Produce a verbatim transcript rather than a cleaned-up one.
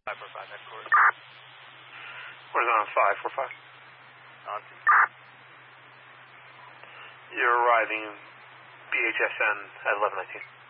five four five headquarters. Horizontal five four five. On You're arriving B H S N at eleven nineteen.